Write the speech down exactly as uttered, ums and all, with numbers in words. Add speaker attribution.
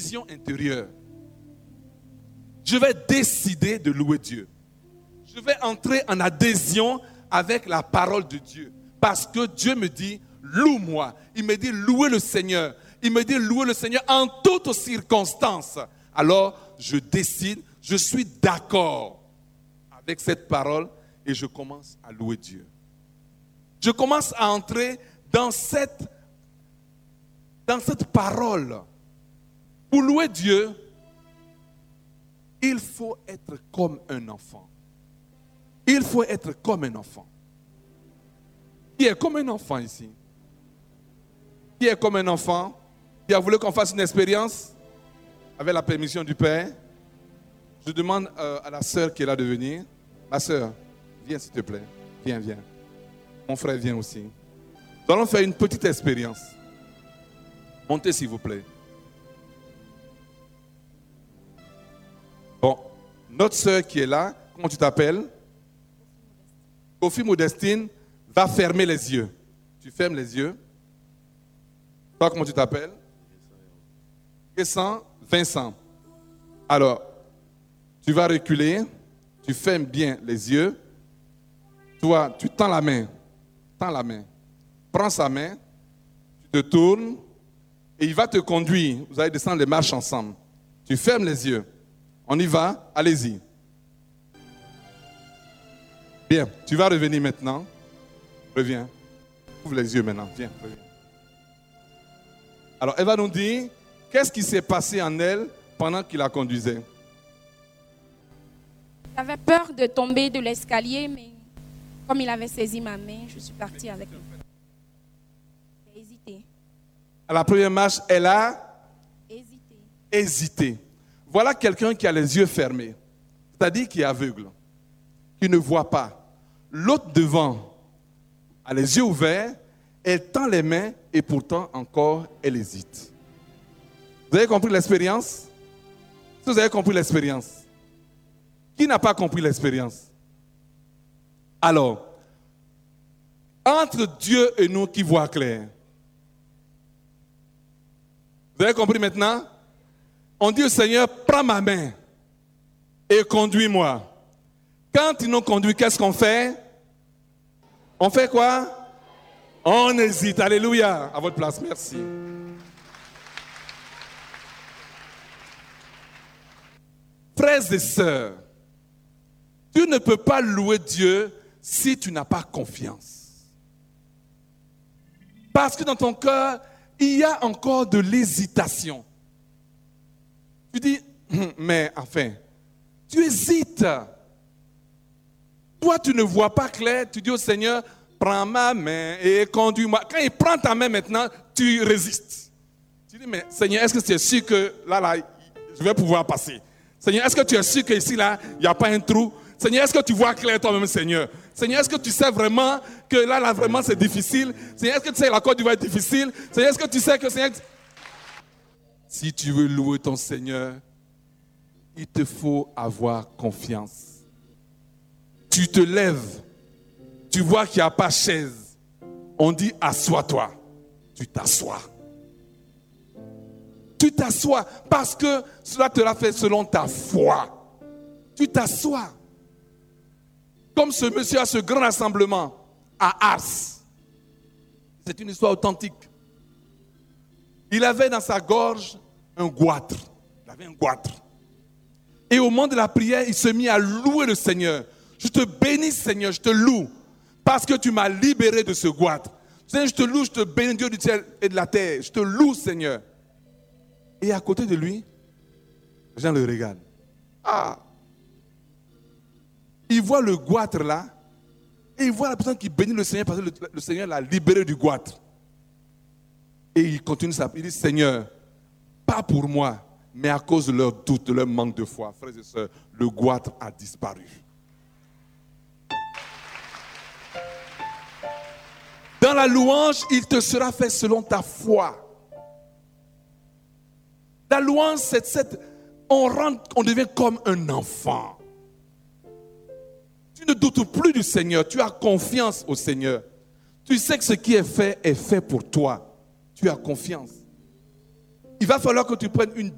Speaker 1: décision intérieure. Je vais décider de louer Dieu. Je vais entrer en adhésion avec la parole de Dieu. Parce que Dieu me dit, loue-moi. Il me dit, louez le Seigneur. Il me dit, louez le Seigneur en toutes circonstances. Alors, je décide, je suis d'accord avec cette parole et je commence à louer Dieu. Je commence à entrer dans cette, dans cette parole. Pour louer Dieu, il faut être comme un enfant. Il faut être comme un enfant. Qui est comme un enfant ici? Qui est comme un enfant? Qui a voulu qu'on fasse une expérience? Avec la permission du Père. Je demande euh, à la sœur qui est là de venir. Ma sœur, viens s'il te plaît. Viens, viens. Mon frère vient aussi. Nous allons faire une petite expérience. Montez s'il vous plaît. Bon, notre sœur qui est là, comment tu t'appelles? Kofi Modestine va fermer les yeux. Tu fermes les yeux. Toi, comment tu t'appelles? Vincent. Vincent. Alors, tu vas reculer. Tu fermes bien les yeux. Toi, tu tends la main. Tends la main. Prends sa main. Tu te tournes. Et il va te conduire. Vous allez descendre les marches ensemble. Tu fermes les yeux. On y va. Allez-y. Bien. Tu vas revenir maintenant. Reviens. Ouvre les yeux maintenant. Viens. Reviens. Alors, elle va nous dire qu'est-ce qui s'est passé en elle pendant qu'il la conduisait.
Speaker 2: J'avais peur de tomber de l'escalier, mais comme il avait saisi ma main, je suis partie avec lui. J'ai hésité.
Speaker 1: À la première marche, elle a
Speaker 2: Hésité.
Speaker 1: hésité. Voilà quelqu'un qui a les yeux fermés, c'est-à-dire qui est aveugle, qui ne voit pas. L'autre devant a les yeux ouverts, elle tend les mains et pourtant encore elle hésite. Vous avez compris l'expérience? Si vous avez compris l'expérience, qui n'a pas compris l'expérience? Alors, entre Dieu et nous qui voit clair. Vous avez compris maintenant? On dit au Seigneur, prends ma main et conduis-moi. Quand ils nous conduisent, qu'est-ce qu'on fait? On fait quoi? On hésite. Alléluia. À votre place, merci. Frères et sœurs, tu ne peux pas louer Dieu si tu n'as pas confiance. Parce que dans ton cœur, il y a encore de l'hésitation. Tu dis, mais enfin, tu hésites. Toi, tu ne vois pas clair, tu dis au Seigneur, prends ma main et conduis-moi. Quand il prend ta main maintenant, tu résistes. Tu dis, mais Seigneur, est-ce que tu es sûr que là, là, je vais pouvoir passer? Seigneur, est-ce que tu es sûr qu'ici, là, il n'y a pas un trou? Seigneur, est-ce que tu vois clair toi-même, Seigneur? Seigneur, est-ce que tu sais vraiment que là, là, vraiment, c'est difficile? Seigneur, est-ce que tu sais que la côte va être difficile? Seigneur, est-ce que tu sais que, Seigneur... Si tu veux louer ton Seigneur, il te faut avoir confiance. Tu te lèves, tu vois qu'il n'y a pas de chaise. On dit, assois-toi. Tu t'assois. Tu t'assois parce que cela te l'a fait selon ta foi. Tu t'assois. Comme ce monsieur à ce grand rassemblement à Ars. C'est une histoire authentique. Il avait dans sa gorge un goitre. Il avait un goitre. Et au moment de la prière, il se mit à louer le Seigneur. Je te bénis, Seigneur, je te loue. Parce que tu m'as libéré de ce goitre. Seigneur, je te loue, je te bénis, Dieu du ciel et de la terre. Je te loue, Seigneur. Et à côté de lui, les gens le regardent. Ah! Il voit le goitre là. Et il voit la personne qui bénit le Seigneur parce que le, le Seigneur l'a libéré du goitre. Et il continue ça. Il dit, Seigneur, pas pour moi, mais à cause de leur doute, de leur manque de foi. Frères et sœurs, le goitre a disparu. Dans la louange, il te sera fait selon ta foi. La louange, c'est cette... On rentre, on devient comme un enfant. Tu ne doutes plus du Seigneur. Tu as confiance au Seigneur. Tu sais que ce qui est fait est fait pour toi. Tu as confiance. Il va falloir que tu prennes une